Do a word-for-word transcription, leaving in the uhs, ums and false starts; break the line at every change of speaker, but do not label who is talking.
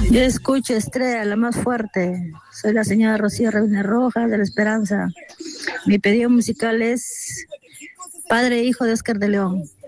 Yo escucho Estrella, la más fuerte. Soy la señora Rocío Reina Rojas de La Esperanza. Mi pedido musical es Padre e Hijo de Oscar de León.